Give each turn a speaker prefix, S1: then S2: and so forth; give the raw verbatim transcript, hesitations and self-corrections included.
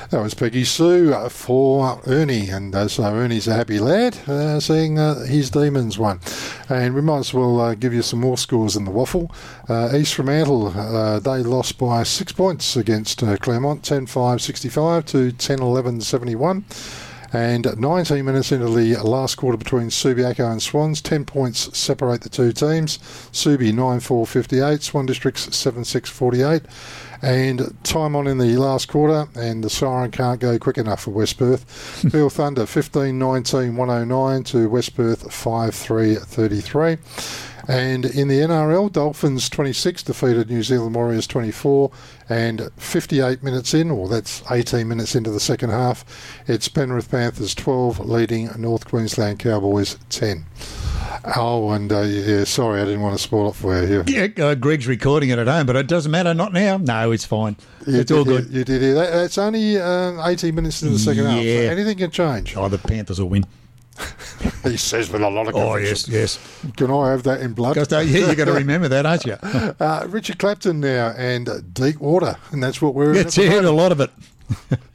S1: That was Peggy Sue for Ernie, and uh, so Ernie's a happy lad, uh, seeing uh, his Demons won. And we might as well uh, give you some more scores in the waffle. Uh, East Fremantle, uh, they lost by six points against uh, Claremont, ten five sixty-five to ten eleven seventy-one. And nineteen minutes into the last quarter between Subiaco and Swans, ten points separate the two teams. Subi nine four fifty-eight, Swan Districts seven six forty-eight. And time on in the last quarter, and the siren can't go quick enough for West Perth. Peel Thunder fifteen nineteen one oh nine to West Perth five three thirty-three. And in the N R L, Dolphins twenty-six defeated New Zealand Warriors twenty-four, and fifty-eight minutes in, or that's eighteen minutes into the second half, it's Penrith Panthers twelve leading North Queensland Cowboys ten. Oh, and uh, yeah, sorry, I didn't want to spoil it for you.
S2: Yeah, uh, Greg's recording it at home, but it doesn't matter, not now. No, it's fine.
S1: You
S2: it's all good.
S1: You, you did hear that. It's only um, eighteen minutes into the second
S2: yeah.
S1: half. So anything can change.
S2: Oh, the Panthers will win.
S1: He says with a lot of
S2: Oh,
S1: confidence.
S2: yes, yes.
S1: Can I have that in blood?
S2: Because, uh, yeah, you've got to remember that, aren't you?
S1: uh, Richard Clapton now and uh, Deep Water, and that's what we're in.
S2: It's yeah, a lot of it.